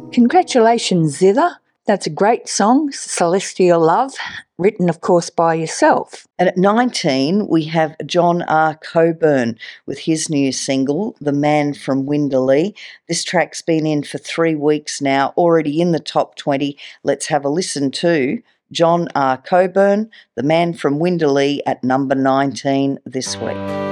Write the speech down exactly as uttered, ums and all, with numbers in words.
Congratulations, Zither. That's a great song, Celestial Love, written, of course, by yourself. And at nineteen, we have John R. Coburn with his new single, The Man from Winderlee. This track's been in for three weeks now, already in the top twenty. Let's have a listen to John R. Coburn, The Man from Winderlee, at number nineteen this week.